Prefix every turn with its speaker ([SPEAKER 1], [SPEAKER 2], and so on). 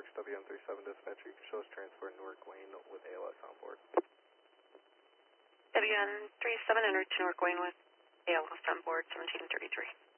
[SPEAKER 1] Parks, WM37 dispatch. You can show us transport Newark Wayne with ALS on board.
[SPEAKER 2] WM37 en route to Newark Wayne with ALS on board, 1733.